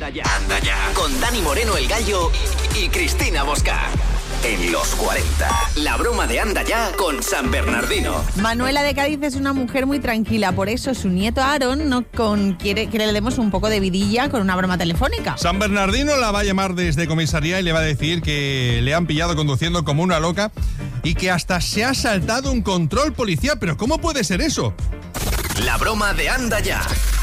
Anda ya. Con Dani Moreno el Gallo y Cristina Bosca. En los 40. La broma de Anda ya con San Bernardino. Manuela de Cádiz es una mujer muy tranquila, por eso su nieto Aaron quiere que le demos un poco de vidilla con una broma telefónica. San Bernardino la va a llamar desde comisaría y le va a decir que le han pillado conduciendo como una loca y que hasta se ha saltado un control policial. ¿Pero cómo puede ser eso? La broma de Anda ya.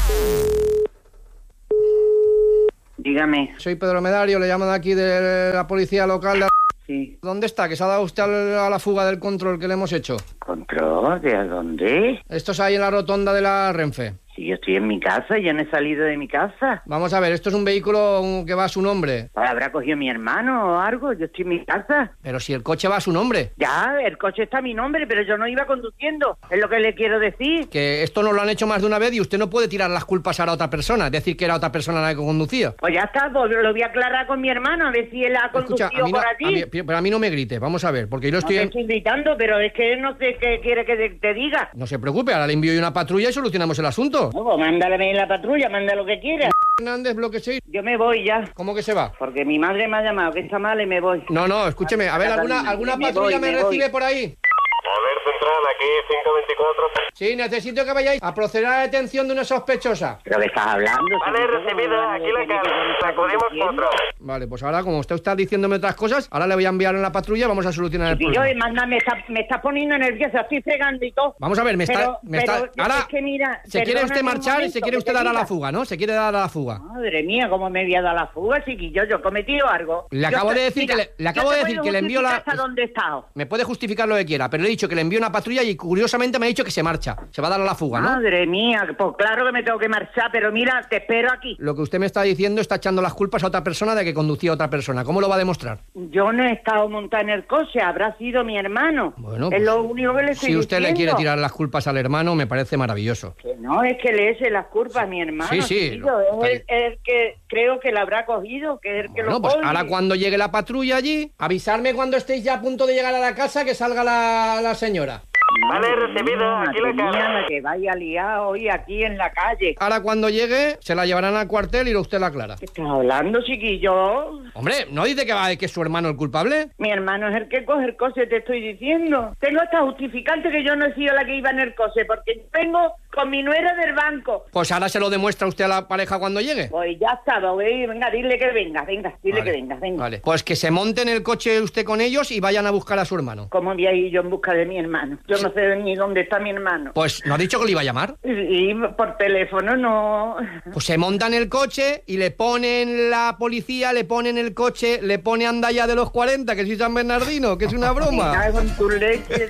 Dígame. Soy Pedro Medario, le llamo de aquí de la policía local de... Sí. ¿Dónde está? Que se ha dado usted a la fuga del control que le hemos hecho. ¿Control? ¿De dónde? Esto es ahí en la rotonda de la Renfe. Si yo estoy en mi casa, yo no he salido de mi casa. Vamos a ver, esto es un vehículo que va a su nombre. Pues habrá cogido mi hermano o algo, yo estoy en mi casa. Pero si el coche va a su nombre. Ya, el coche está a mi nombre, pero yo no iba conduciendo, es lo que le quiero decir. Que esto nos lo han hecho más de una vez y usted no puede tirar las culpas ahora a otra persona, decir que era otra persona la que conducía. Pues ya está, pues lo voy a aclarar con mi hermano, a ver si él ha conducido. Escucha, por allí. Pero a mí no me grite, vamos a ver, porque yo lo estoy... No te estoy gritando, pero es que no sé qué quiere que te diga. No se preocupe, ahora le envío yo una patrulla y solucionamos el asunto. No, pues mándale en la patrulla, manda lo que quiera. Hernández, bloque 6. Yo me voy ya. ¿Cómo que se va? Porque mi madre me ha llamado, que está mal y me voy. No, escúcheme, a ver, ¿alguna patrulla me recibe por ahí? A ver, central, aquí 524. Sí, necesito que vayáis a proceder a la detención de una sospechosa. ¿Pero qué estás hablando? Vale, recibida, aquí la cara. Sacudimos 4. Vale, pues ahora, como usted está diciéndome otras cosas, ahora le voy a enviar en la patrulla y vamos a solucionar el Y yo, problema. manda, me está poniendo nerviosa, estoy fregando y todo. Vamos a ver, Pero ahora, es que mira, se quiere perdóname usted un marchar y momento, se quiere que usted te dar a la diga. fuga, ¿no? Se quiere dar a la fuga. Madre mía, ¿cómo me voy a dar la fuga, chiquillo? Yo he cometido algo. Le acabo de decir que le envío la... ¿Hasta dónde he estado? Me puede justificar lo que quiera, pero le he dicho que le envío una patrulla y curiosamente me ha dicho que se marcha. Se va a dar a la fuga, ¿no? Madre mía, pues claro que me tengo que marchar, pero mira, te espero aquí. Lo que usted me está diciendo está echando las culpas a otra persona de que conducía a otra persona. ¿Cómo lo va a demostrar? Yo no he estado montada en el coche, habrá sido mi hermano. Bueno, es pues, lo único que le estoy si usted diciendo. le quiere tirar las culpas al hermano, me parece maravilloso. Que no, es que le eche las culpas a mi hermano. Sí, chiquillo. Es el que creo que la habrá cogido, que es el que Bueno, lo pues coge. ahora cuando llegue la patrulla allí, avisarme cuando estéis ya a punto de llegar a la casa que salga la señora. Vale, recibida, aquí la cara. Mía, que vaya liado hoy aquí en la calle. Ahora cuando llegue, se la llevarán al cuartel y usted la aclara. ¿Qué estás hablando, chiquillo? Hombre, ¿no dice que es su hermano el culpable? Mi hermano es el que coge el coche, te estoy diciendo. Tengo hasta justificante que yo no he sido la que iba en el coche, porque yo vengo con mi nuera del banco. Pues ahora se lo demuestra usted a la pareja cuando llegue. Pues ya está, venga, dile que venga, dile Vale, que venga. Vale, pues que se monte en el coche usted con ellos y vayan a buscar a su hermano. ¿Cómo voy a ir yo en busca de mi hermano? Yo no sé ni dónde está mi hermano. Pues, ¿no ha dicho que le iba a llamar? Y por teléfono no... Pues se monta en el coche y le ponen la policía, le ponen el coche, le pone Anda ya de los 40, que soy San Bernardino, que es una Me broma. cago en tu leche.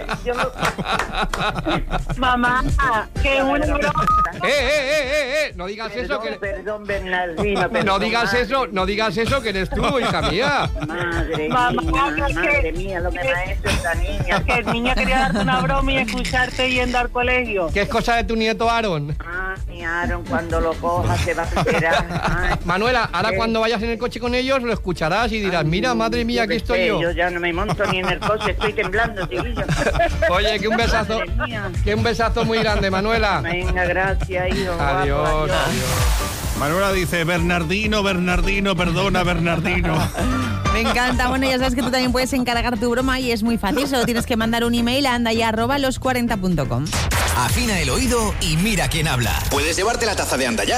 Mamá, que una broma. No digas eso que... Perdón, Bernardino. No digas eso que eres tú, hija mía. Madre Mamá, madre mía, lo que me ha hecho esta niña. Que el niño quería darte una broma y escucharte yendo al colegio. ¿Qué es cosa de tu nieto Aaron? Ah, mi Aaron, cuando lo coja se va a enterar. Ay, Manuela, ahora cuando vayas en el coche con ellos lo escucharás y dirás, mira, madre mía, aquí estoy yo. Yo ya no me monto ni en el coche, estoy temblando, chiquillo. Oye, que un besazo, Madre mía. que un besazo muy grande, Manuela. Venga, gracias, hijo. Adiós, guapo, adiós. adiós. Manuela dice, Bernardino, perdona, Bernardino. Me encanta. Bueno, ya sabes que tú también puedes encargar tu broma y es muy fácil. Solo tienes que mandar un email a andaya@los40.com. Afina el oído y mira quién habla. Puedes llevarte la taza de Anda ya